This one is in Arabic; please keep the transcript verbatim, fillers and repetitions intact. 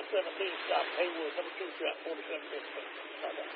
真的可以搭配我那么就选我的身边的，好的。